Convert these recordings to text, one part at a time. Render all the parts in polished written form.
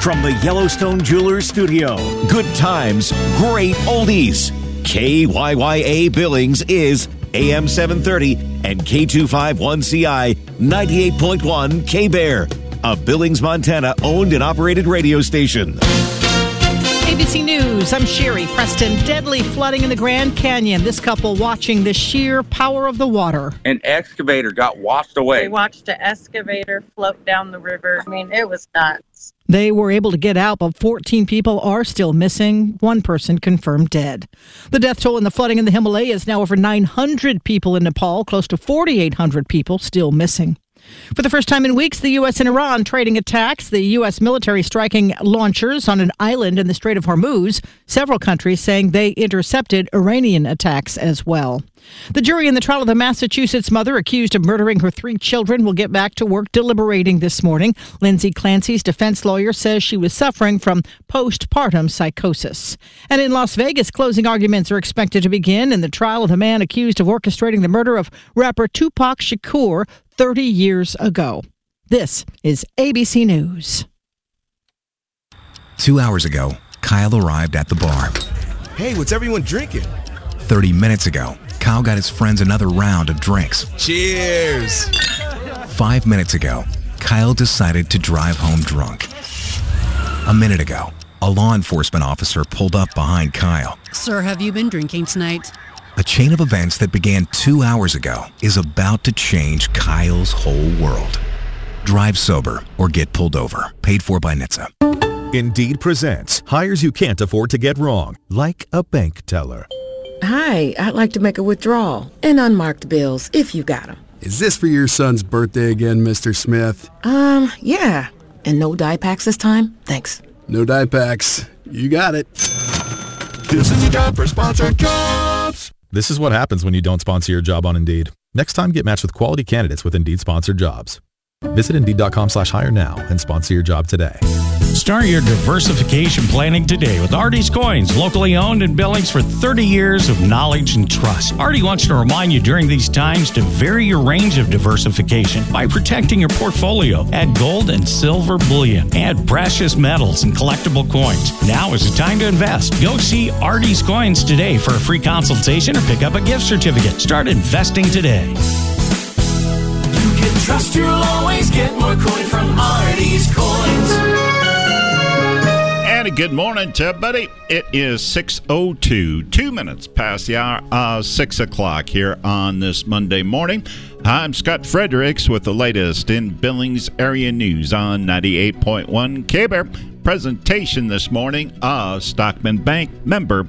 From the Yellowstone Jewelers Studio, good times, great oldies. KYYA Billings is AM 730 and K251CI 98.1 K-Bear, a Billings, Montana owned and operated radio station. ABC News, I'm Sherry Preston. Deadly flooding in the Grand Canyon. This couple watching the sheer power of the water. An excavator got washed away. We watched an excavator float down the river. I mean, it was nuts. They were able to get out, but 14 people are still missing. One person confirmed dead. The death toll in the flooding in the Himalayas is now over 900 people in Nepal, close to 4,800 people still missing. For the first time in weeks, the U.S. and Iran trading attacks, the U.S. military striking launchers on an island in the Strait of Hormuz, several countries saying they intercepted Iranian attacks as well. The jury in the trial of the Massachusetts mother accused of murdering her 3 children will get back to work deliberating this morning. Lindsay Clancy's defense lawyer says she was suffering from postpartum psychosis. And in Las Vegas, closing arguments are expected to begin in the trial of the man accused of orchestrating the murder of rapper Tupac Shakur 30 years ago. This is ABC News. 2 hours ago, Kyle arrived at the bar. Hey, what's everyone drinking? 30 minutes ago, Kyle got his friends another round of drinks. Cheers! 5 minutes ago, Kyle decided to drive home drunk. A minute ago, a law enforcement officer pulled up behind Kyle. Sir, have you been drinking tonight? A chain of events that began 2 hours ago is about to change Kyle's whole world. Drive sober or get pulled over. Paid for by NHTSA. Indeed presents hires you can't afford to get wrong, like a bank teller. Hi, I'd like to make a withdrawal and unmarked bills if you got them. Is this for your son's birthday again, Mr. Smith? Yeah. And no dye packs this time? Thanks. No dye packs. You got it. This is a job for sponsored jobs. This is what happens when you don't sponsor your job on Indeed. Next time, get matched with quality candidates with Indeed sponsored jobs. Visit Indeed.com/hire now and sponsor your job today. Start your diversification planning today with Artie's Coins, locally owned in Billings for 30 years of knowledge and trust. Artie wants to remind you during these times to vary your range of diversification by protecting your portfolio. Add gold and silver bullion. Add precious metals and collectible coins. Now is the time to invest. Go see Artie's Coins today for a free consultation or pick up a gift certificate. Start investing today. You can trust you'll always get more coin from Artie's Coins. And good morning to everybody. It is 6:02, 2 minutes past the hour of 6 o'clock here on this Monday morning. I'm Scott Fredericks with the latest in Billings area news on 98.1 K-Bear. Presentation this morning of Stockman Bank, member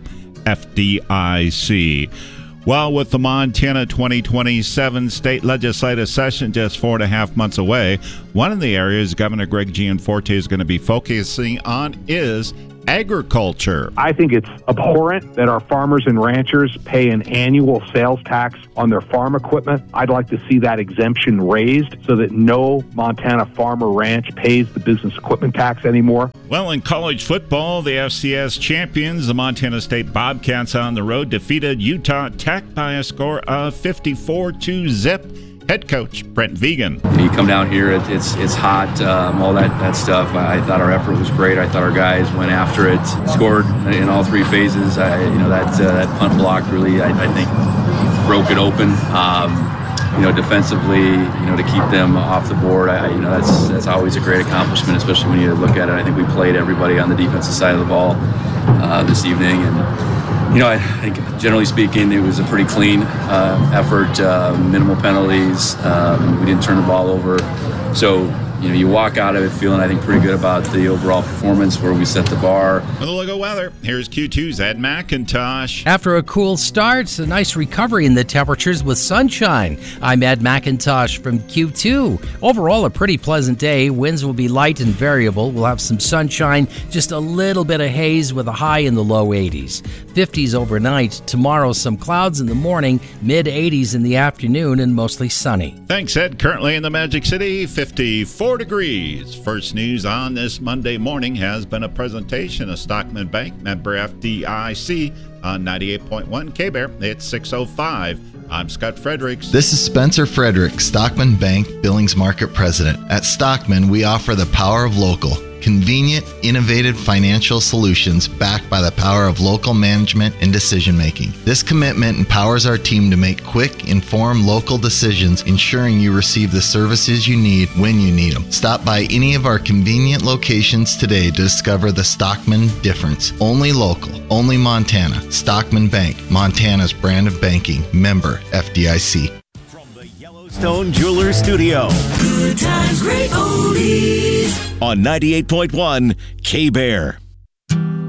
FDIC. Well, with the Montana 2027 state legislative session just 4.5 months away, one of the areas Governor Greg Gianforte is going to be focusing on is agriculture. I think it's abhorrent that our farmers and ranchers pay an annual sales tax on their farm equipment. I'd like to see that exemption raised so that no Montana farm or ranch pays the business equipment tax anymore. Well, in college football, the FCS champions, the Montana State Bobcats on the road, defeated Utah Tech by a score of 54-zip. Head coach Brent Vegan. You come down here, it's hot, all that stuff. I thought our effort was great. I thought our guys went after it, scored in all 3 phases. That punt block really, I think, broke it open. Defensively, to keep them off the board, that's always a great accomplishment, especially when you look at it. I think we played everybody on the defensive side of the ball this evening, and I think generally speaking, it was a pretty clean effort, minimal penalties. We didn't turn the ball over. So, you walk out of it feeling, I think, pretty good about the overall performance where we set the bar. With a look at weather, here's Q2's Ed McIntosh. After a cool start, a nice recovery in the temperatures with sunshine. I'm Ed McIntosh from Q2. Overall, a pretty pleasant day. Winds will be light and variable. We'll have some sunshine, just a little bit of haze with a high in the low 80s. 50s overnight. Tomorrow, some clouds in the morning, mid-80s in the afternoon, and mostly sunny. Thanks, Ed. Currently in the Magic City, 54 degrees. First news on this Monday morning has been a presentation of Stockman Bank, member FDIC, on 98.1 K-Bear. It's 6:05. I'm Scott Fredericks. This is Spencer Fredericks, Stockman Bank Billings Market President. At Stockman, we offer the power of local. Convenient, innovative financial solutions backed by the power of local management and decision making. This commitment empowers our team to make quick, informed local decisions, ensuring you receive the services you need when you need them. Stop by any of our convenient locations today to discover the Stockman difference. Only local, only Montana. Stockman Bank, Montana's brand of banking. Member FDIC. From the Yellowstone Jewelers Studio. Good times, great oldies. On 98.1 K-Bear.